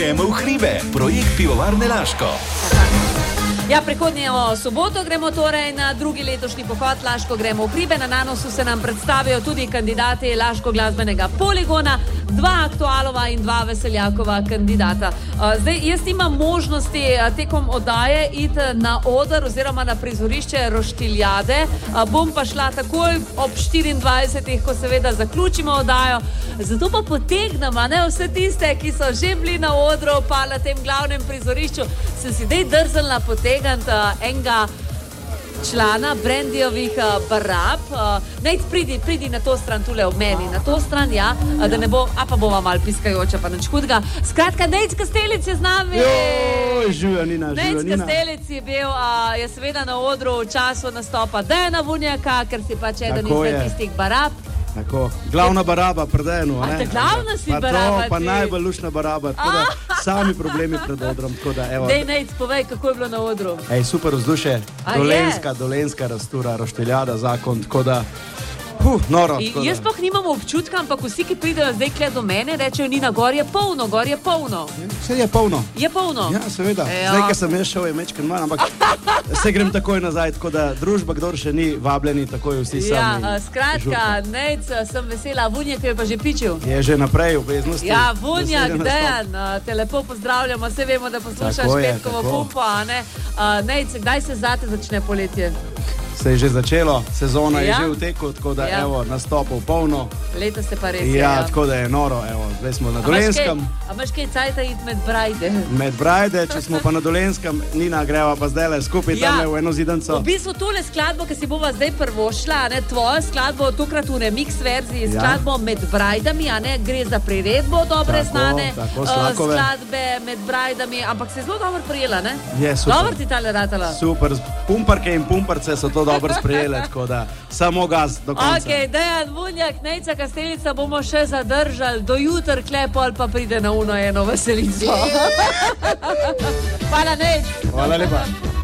Gremo v hribe. Projekt Pivovarne Laško. Ja, prihodnjo soboto gremo torej na drugi letošnji pohod Laško gremo v hribe. Na nanosu se nam predstavijo tudi kandidati Laško glasbenega poligona, 2 aktualova in 2 veseljakova kandidata. Zdaj, jaz imam možnosti tekom oddaje iti na oder oziroma na prizorišče Roštiljade. Bom pa šla takoj ob 24, ko seveda zaključimo oddajo. Zato pa potegnemo vse tiste, ki so že bili na odru, pa na tem glavnem prizorišču. Sem si dej drznila potegniti enega člana Brandijevih barab. Nejc, pridi na to stran, tule ob meni, na to stran, ja, da ne bo, pa bova mal piskajoča, pa nič hudega. Skratka, Nejc Kastelic je z nami. Živijo, Nina. Nejc Kastelic je bil, je seveda na odru v času nastopa Dejana Vunjaka, ker si pač eden izmed tistih barab. Tako, glavna baraba pred eno. A te glavna si baraba? Pa najbolj lušna baraba, tako da sami problemi pred odrom. Dej, Nejc, povej, kako je bilo na odru. Super vzdušje, dolenska rastura, Roštiljada, zakon, tako da noro. Jaz pa nimam občutka, ampak vsi, ki pridejo zdaj kle do mene, rečejo, Nina, gor je polno. Vse je polno. Je polno? Ja, seveda. Zdaj, ko sem jaz šel, je mečken manj, ampak se grem takoj nazaj, tako da družba, kdor še ni vabljeni, takoj vsi sami. Ja, skratka, Nejc, sem vesela, Vunjak je pa že pičil. Je že naprej v obveznosti. Ja, Vunjak, Dejan, te lepo pozdravljamo, vse vemo, da poslušaš petkovo pumpo, a ne? Nejc, kdaj se zate začne poletje? Se je že začelo, sezona je že v teku, tako da evo, nastopov polno. Leto se pa res je. Ja, tako da je noro, evo, zdaj smo na Dolenskem. A imaš kaj cajta iti med Brajde? Med Brajde, če smo pa na Dolenskem, Nina, greva pa zdaj skupaj tam v eno zidanco. V bistvu tole skladbo, ki si bova zdaj prvošla, tvoja skladbo, tokrat v remix verziji, skladbo Med Brajdami, gre za priredbo dobre znane skladbe Med Brajdami, ampak se je zelo dobro prijela, ne? Je, super. Dobro ti tale ratala? Super, pumparke in pumparce so to dobro sprejele, tako da samo gaz do konca. Ok, Dejan Vunjak, Nejca Kastelica bomo še zadržali do jutr, klepo ali pa pride na eno veselico. Hvala, Nejc. Hvala lepa.